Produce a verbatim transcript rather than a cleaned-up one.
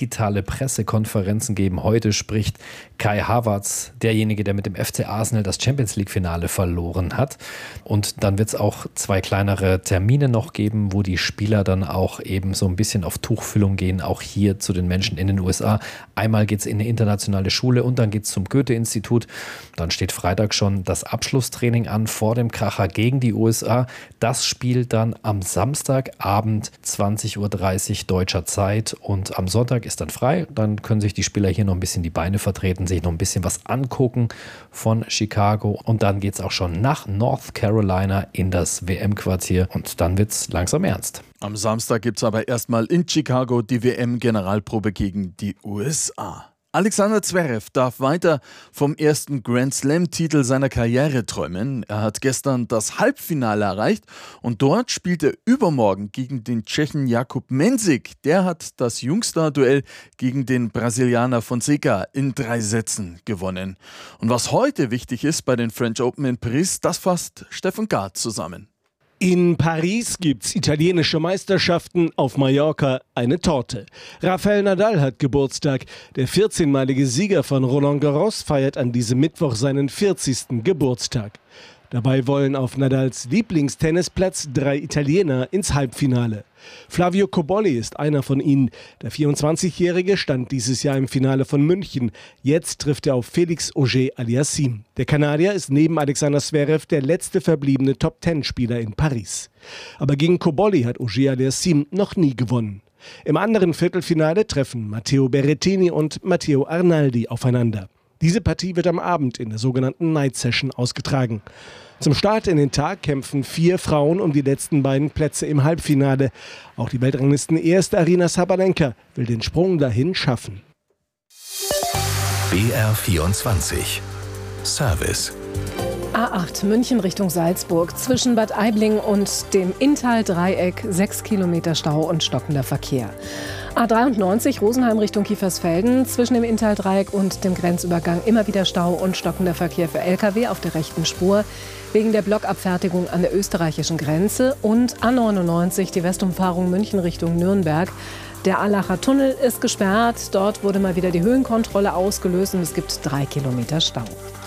digitale Pressekonferenzen geben. Heute spricht Kai Havertz, derjenige, der mit dem F C Arsenal das Champions-League-Finale verloren hat. Und dann wird es auch zwei kleinere Termine noch geben, wo die Spieler dann auch eben so ein bisschen auf Tuchfüllung gehen, auch hier zu den Menschen in den U S A. Einmal geht es in eine internationale Schule und dann geht es zum Goethe-Institut. Dann steht Freitag schon das Abschlusstraining an vor dem Kracher gegen die U S A. Das spielt dann am Samstagabend zwanzig Uhr dreißig deutscher Zeit und am Sonntag ist dann frei. Dann können sich die Spieler hier noch ein bisschen die Beine vertreten, sich noch ein bisschen was angucken von Chicago und dann geht es auch schon nach North Carolina in das W M-Quartier und dann wird es langsam ernst. Am Samstag gibt es aber erstmal in Chicago die W M-Generalprobe gegen die U S A. Alexander Zverev darf weiter vom ersten Grand-Slam-Titel seiner Karriere träumen. Er hat gestern das Halbfinale erreicht und dort spielt er übermorgen gegen den Tschechen Jakub Mensik. Der hat das Jungstar-Duell gegen den Brasilianer Fonseca in drei Sätzen gewonnen. Und was heute wichtig ist bei den French Open in Paris, das fasst Steffen Gard zusammen. In Paris gibt's italienische Meisterschaften, auf Mallorca eine Torte. Rafael Nadal hat Geburtstag. Der vierzehnmalige Sieger von Roland Garros feiert an diesem Mittwoch seinen vierzigsten Geburtstag. Dabei wollen auf Nadals Lieblingstennisplatz drei Italiener ins Halbfinale. Flavio Cobolli ist einer von ihnen. Der vierundzwanzigjährige stand dieses Jahr im Finale von München. Jetzt trifft er auf Felix Auger-Aliassime. Der Kanadier ist neben Alexander Zverev der letzte verbliebene Top-Zehn-Spieler in Paris. Aber gegen Cobolli hat Auger-Aliassime noch nie gewonnen. Im anderen Viertelfinale treffen Matteo Berrettini und Matteo Arnaldi aufeinander. Diese Partie wird am Abend in der sogenannten Night Session ausgetragen. Zum Start in den Tag kämpfen vier Frauen um die letzten beiden Plätze im Halbfinale. Auch die Weltranglisten-Erste Aryna Sabalenka will den Sprung dahin schaffen. B R vierundzwanzig Service. A acht München Richtung Salzburg. Zwischen Bad Aibling und dem Inntal-Dreieck sechs Kilometer Stau und stockender Verkehr. A dreiundneunzig Rosenheim Richtung Kiefersfelden. Zwischen dem Inntal-Dreieck und dem Grenzübergang immer wieder Stau und stockender Verkehr für L K W auf der rechten Spur. Wegen der Blockabfertigung an der österreichischen Grenze. Und A neunundneunzig die Westumfahrung München Richtung Nürnberg. Der Allacher Tunnel ist gesperrt. Dort wurde mal wieder die Höhenkontrolle ausgelöst und es gibt drei Kilometer Stau.